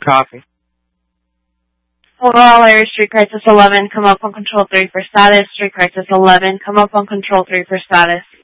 Copy. Motorola Area Street Crisis 11, come up on Control 3 for status. Street Crisis 11, come up on Control 3 for status.